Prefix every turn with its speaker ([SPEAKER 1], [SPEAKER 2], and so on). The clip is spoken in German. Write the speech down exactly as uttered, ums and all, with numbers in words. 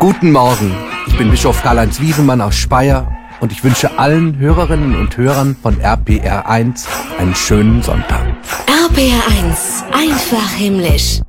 [SPEAKER 1] Guten Morgen, ich bin Bischof Karl-Heinz Wiesemann aus Speyer und ich wünsche allen Hörerinnen und Hörern von R P R eins einen schönen Sonntag.
[SPEAKER 2] R P R eins, einfach himmlisch.